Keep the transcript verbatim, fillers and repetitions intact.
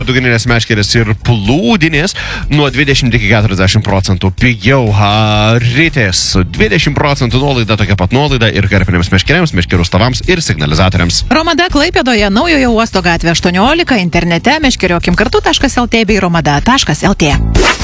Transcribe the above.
dugeninės meškerės ir plūdinės nuo dvidešimt iki keturiasdešimt procentų pigiau. Ritės su dvidešimt procentų nuolaida, tokia pat nuolaida ir karpinėms meškerėms, meškerų stavams ir signalizatoriams. Romada Klaipėdoje, Naujojo uosto gatvė aštuoniolika, internete meškeriokim kartu taškas lt bei romada taškas lt.